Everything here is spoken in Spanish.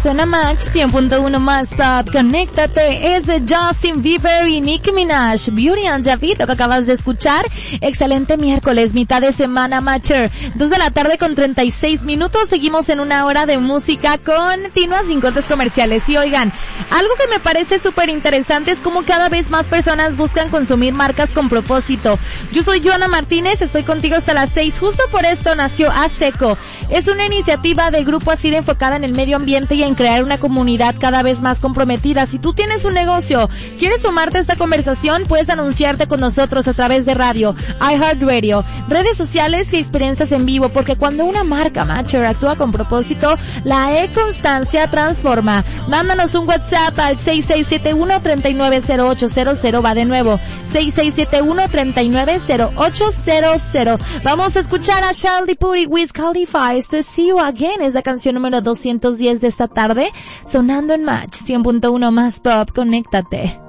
Suena Match 100.1 más top. Conéctate. Es de Justin Bieber y Nicki Minaj. Beauty and the Beat, lo que acabas de escuchar. Excelente miércoles, mitad de semana Matcher. 2 de la tarde con 36 minutos. Seguimos en una hora de música continua sin cortes comerciales. Y oigan, algo que me parece súper interesante es cómo cada vez más personas buscan consumir marcas con propósito. Yo soy Joana Martínez, estoy contigo hasta las 6. Justo por esto nació ASECO. Es una iniciativa del Grupo ASIR enfocada en el medio ambiente y en crear una comunidad cada vez más comprometida. Si tú tienes un negocio, quieres sumarte a esta conversación, puedes anunciarte con nosotros a través de radio, iHeartRadio, redes sociales y experiencias en vivo, porque cuando una marca Matcher actúa con propósito, la E-Constancia transforma. Mándanos un WhatsApp al 6671-390800, va de nuevo, 6671-390800. Vamos a escuchar a Charlie Puth y Wiz Khalifa. Esto es See You Again, es la canción número 210 de esta tarde, sonando en Match 100.1 más pop. Conéctate.